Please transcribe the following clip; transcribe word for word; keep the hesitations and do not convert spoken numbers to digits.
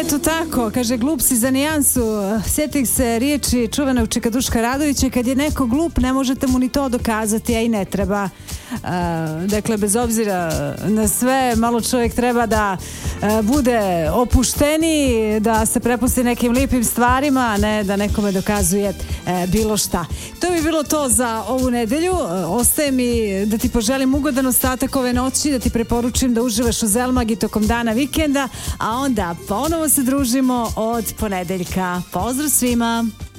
Eto tako, kaže, glup si za nijansu. Sjetih se riječi čuvenog Čikaduška Radovića, kad je neko glup ne možete mu ni to dokazati, a i ne treba. Uh, dakle, bez obzira na sve, malo čovjek treba da uh, bude opušteniji, da se prepusti nekim lipim stvarima, a ne da nekome dokazuje uh, bilo šta. To bi bilo to za ovu nedelju. Uh, ostaje mi da ti poželim ugodan ostatak ove noći, da ti preporučim da uživaš u Zelmagi tokom dana vikenda, a onda ponovo se družimo od ponedeljka. Pozdrav svima!